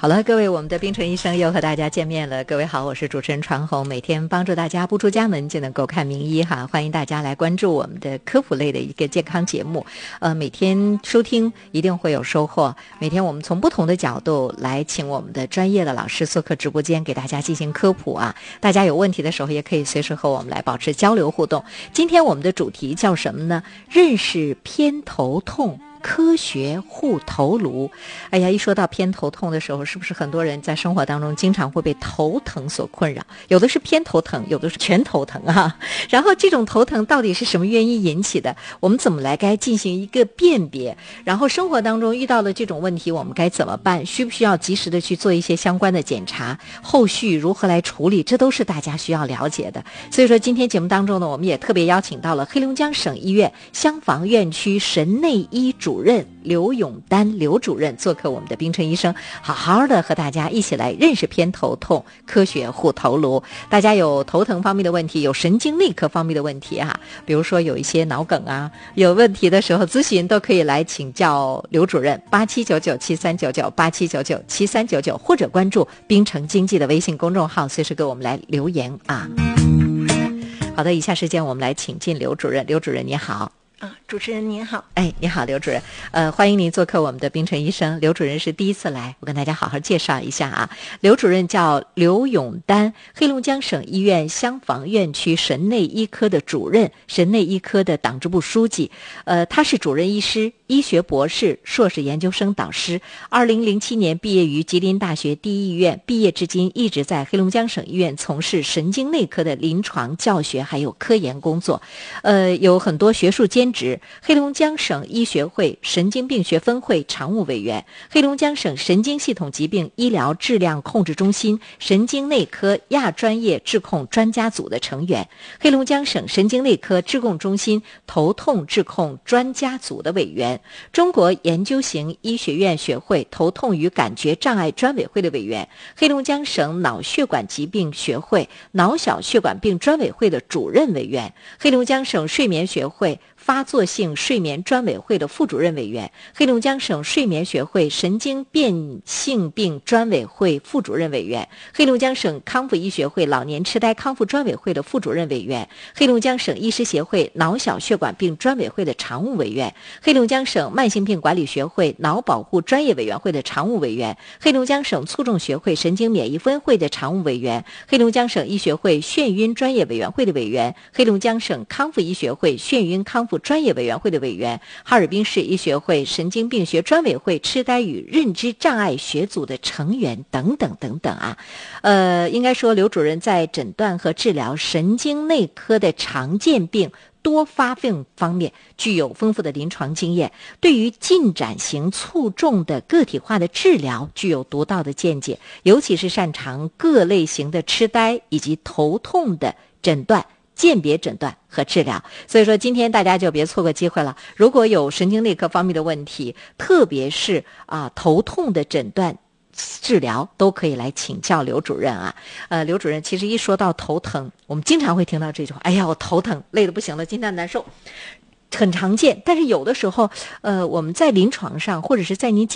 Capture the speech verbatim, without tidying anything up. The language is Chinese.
好了，各位，我们的冰城医生又和大家见面了。各位好，我是主持人传红，每天帮助大家不出家门就能够看名医哈，欢迎大家来关注我们的科普类的一个健康节目。呃，每天收听一定会有收获。每天我们从不同的角度来请我们的专业的老师做客直播间，给大家进行科普啊。大家有问题的时候，也可以随时和我们来保持交流互动。今天我们的主题叫什么呢？认识偏头痛。科学护头颅。哎呀，一说到偏头痛的时候，是不是很多人在生活当中经常会被头疼所困扰？有的是偏头疼，有的是全头疼啊。然后这种头疼到底是什么原因引起的？我们怎么来该进行一个辨别？然后生活当中遇到了这种问题，我们该怎么办？需不需要及时的去做一些相关的检查？后续如何来处理？这都是大家需要了解的。所以说今天节目当中呢，我们也特别邀请到了黑龙江省医院厢房院区神内医主任刘永丹刘主任做客我们的冰城医生，好好的和大家一起来认识偏头痛，科学护头颅。大家有头疼方面的问题，有神经内科方面的问题啊，比如说有一些脑梗啊，有问题的时候咨询都可以来请教刘主任，八七九九七三九九八七九九七三九九，或者关注冰城经济的微信公众号，随时给我们来留言啊。好的，以下时间我们来请进刘主任。刘主任你好。 啊，主持人您好。 哎，你好，刘主任。呃，欢迎您做客我们的冰城医生。刘主任是第一次来，我跟大家好好介绍一下啊。刘主任叫刘永丹，黑龙江省医院厢房院区神内医科的主任，神内医科的党支部书记。呃，他是主任医师，医学博士、硕士研究生导师。二零零七年毕业于吉林大学第一医院，毕业至今一直在黑龙江省医院从事神经内科的临床教学还有科研工作。呃，有很多学术兼职，黑龙江省医学会神经病学分会常务委员，黑龙江省神经系统疾病医疗质量控制中心神经内科亚专业质控专家组的成员，黑龙江省神经内科质控中心头痛质控专家组的委员，中国研究型医学院学会头痛与感觉障碍专委会的委员，黑龙江省脑血管疾病学会脑小血管病专委会的主任委员，黑龙江省睡眠学会发作性睡眠专委会的副主任委员，黑龙江省睡眠学会神经变性病专委会副主任委员，黑龙江省康复医学会老年痴呆康复专委会的副主任委员，黑龙江省医师协会脑小血管病专委会的常务委员，黑龙江省慢性病管理学会脑保护专业委员会的常务委员，黑龙江省卒中学会神经免疫分会的常务委员，黑龙江省医学会眩晕专业委员会的委员，黑龙江省康复医学会眩晕康复专业委员会的委员，哈尔滨市医学会神经病学专委会痴呆与认知障碍学组的成员等等等等啊。呃，应该说刘主任在诊断和治疗神经内科的常见病多发病方面具有丰富的临床经验，对于进展型卒中的个体化的治疗具有独到的见解，尤其是擅长各类型的痴呆以及头痛的诊断、鉴别诊断和治疗。所以说今天大家就别错过机会了，如果有神经内科方面的问题，特别是啊头痛的诊断治疗，都可以来请教刘主任啊。呃，刘主任其实一说到头疼，我们经常会听到这句话，哎呀我头疼，累得不行了，今天难受，很常见。但是有的时候呃，我们在临床上或者是在您接